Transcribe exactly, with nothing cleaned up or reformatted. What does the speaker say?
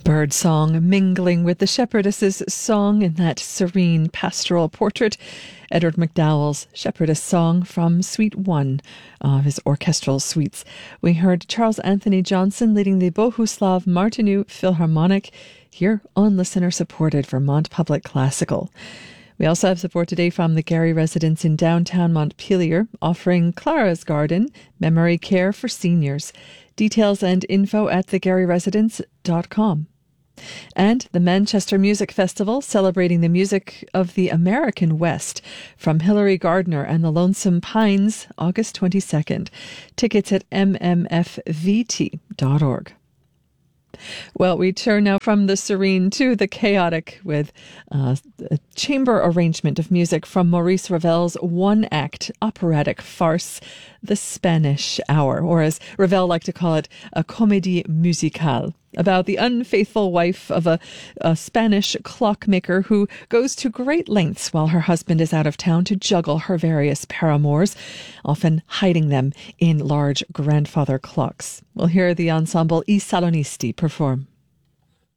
Bird song mingling with the shepherdess's song in that serene pastoral portrait. Edward MacDowell's Shepherdess Song from Suite one of his orchestral suites. We heard Charles Anthony Johnson leading the Bohuslav Martinu Philharmonic here on listener-supported Vermont Public Classical. We also have support today from the Gary Residence in downtown Montpelier, offering Clara's Garden, memory care for seniors. Details and info at the gary residence dot com. And the Manchester Music Festival, celebrating the music of the American West, from Hilary Gardner and the Lonesome Pines, August twenty-second. Tickets at m m f v t dot org. Well, we turn now from the serene to the chaotic with uh, a chamber arrangement of music from Maurice Ravel's one-act operatic farce, The Spanish Hour, or as Ravel liked to call it, a comédie musicale, about the unfaithful wife of a, a Spanish clockmaker who goes to great lengths while her husband is out of town to juggle her various paramours, often hiding them in large grandfather clocks. We'll hear the ensemble I Salonisti perform.